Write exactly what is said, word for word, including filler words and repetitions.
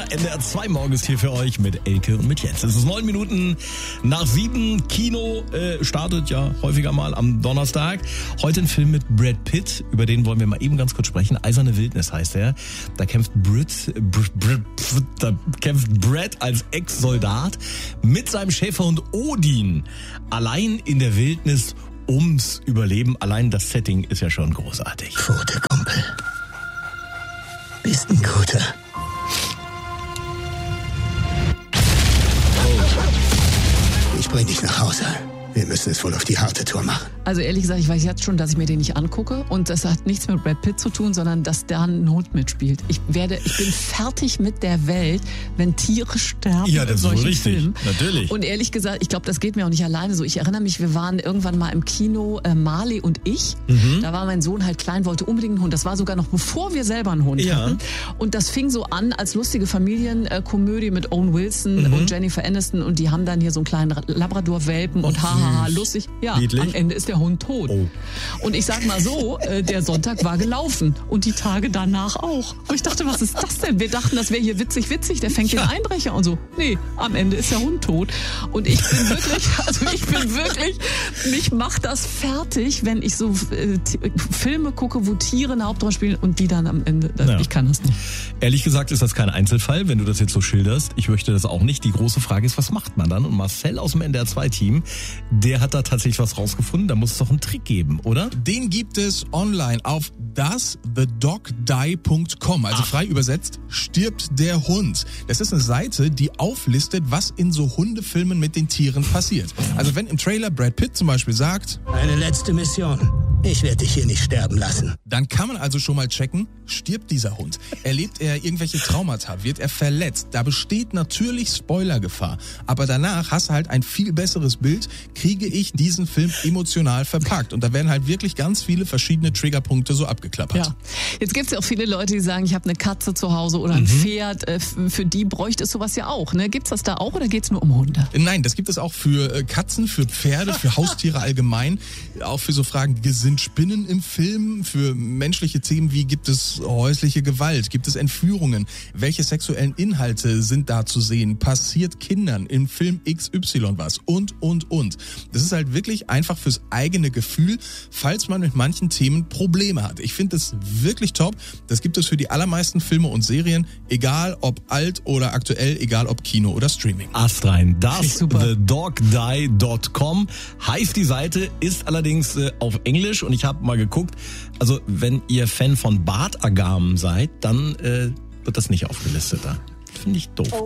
N D R zwei Morgen ist hier für euch mit Elke und mit Jens. Es ist neun Minuten nach sieben. Kino äh, startet ja häufiger mal am Donnerstag. Heute ein Film mit Brad Pitt, über den wollen wir mal eben ganz kurz sprechen. Eiserne Wildnis heißt er. Da kämpft Brit, Br, Br, da kämpft Brad als Ex-Soldat mit seinem Schäferhund Odin allein in der Wildnis ums Überleben. Allein das Setting ist ja schon großartig. Gute Kumpel. Bist ein guter. Ich bring dich nach Hause. Wir müssen es wohl auf die harte Tour machen. Also ehrlich gesagt, ich weiß jetzt schon, dass ich mir den nicht angucke. Und das hat nichts mit Brad Pitt zu tun, sondern dass da ein Hund mitspielt. Ich werde, ich bin fertig mit der Welt, wenn Tiere sterben. Ja, das in solchen ist wohl richtig. Filmen. Natürlich. Und ehrlich gesagt, ich glaube, das geht mir auch nicht alleine so. Ich erinnere mich, wir waren irgendwann mal im Kino, äh, Marley und ich. Mhm. Da war mein Sohn halt klein, wollte unbedingt einen Hund. Das war sogar noch bevor wir selber einen Hund ja. hatten. Und das fing so an als lustige Familienkomödie mit Owen Wilson mhm. und Jennifer Aniston. Und die haben dann hier so einen kleinen Labrador-Welpen und haha. Haha, lustig. Ja, Niedlich. Am Ende ist der Hund tot. Oh. Und ich sag mal so, äh, der Sonntag war gelaufen und die Tage danach auch. Und ich dachte, was ist das denn? Wir dachten, das wäre hier witzig, witzig, der fängt ja. den Einbrecher und so. Nee, am Ende ist der Hund tot. Und ich bin wirklich, also ich bin wirklich, mich macht das fertig, wenn ich so äh, t- Filme gucke, wo Tiere eine Hauptrolle spielen und die dann am Ende, äh, ja. ich kann das nicht. Ehrlich gesagt ist das kein Einzelfall, wenn du das jetzt so schilderst. Ich möchte das auch nicht. Die große Frage ist, was macht man dann? Und Marcel aus dem N D R zwei Team, der hat da tatsächlich was rausgefunden. Da muss es doch einen Trick geben, oder? Den gibt es online auf does the dog die punkt com. Also Ach. frei übersetzt, stirbt der Hund. Das ist eine Seite, die auflistet, was in so Hundefilmen mit den Tieren passiert. Also wenn im Trailer Brad Pitt zum Beispiel sagt, eine letzte Mission. Ich werde dich hier nicht sterben lassen. Dann kann man also schon mal checken, stirbt dieser Hund? Erlebt er irgendwelche Traumata? Wird er verletzt? Da besteht natürlich Spoilergefahr. Aber danach hast du halt ein viel besseres Bild, kriege ich diesen Film emotional verpackt. Und da werden halt wirklich ganz viele verschiedene Triggerpunkte so abgeklappert. Ja. Jetzt gibt es ja auch viele Leute, die sagen, ich habe eine Katze zu Hause oder ein mhm. Pferd. Für die bräuchte es sowas ja auch. Ne? Gibt es das da auch oder geht es nur um Hunde? Nein, das gibt es auch für Katzen, für Pferde, für Haustiere allgemein. Auch für so Fragen, sind Spinnen im Film? Für menschliche Themen wie, gibt es häusliche Gewalt? Gibt es Entführungen? Welche sexuellen Inhalte sind da zu sehen? Passiert Kindern im Film X Y was? Und, und, und. Das ist halt wirklich einfach fürs eigene Gefühl, falls man mit manchen Themen Probleme hat. Ich finde das wirklich top. Das gibt es für die allermeisten Filme und Serien, egal ob alt oder aktuell, egal ob Kino oder Streaming. Astrein, das the dog die punkt com heißt die Seite, ist allerdings äh, auf Englisch und ich habe mal geguckt, also wenn ihr Fan von Bartagamen seid, dann äh, wird das nicht aufgelistet da. Finde ich doof.